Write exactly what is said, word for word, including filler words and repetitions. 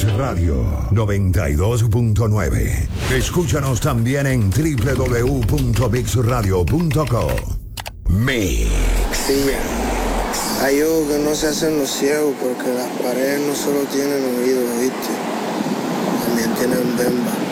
Mix Radio noventa y dos punto nueve. Escúchanos también en doble u doble u doble u punto mix radio punto com. Mix. Sí, hay ojos que no se hacen los ciegos porque las paredes no solo tienen oídos, ¿viste? También tienen bemba.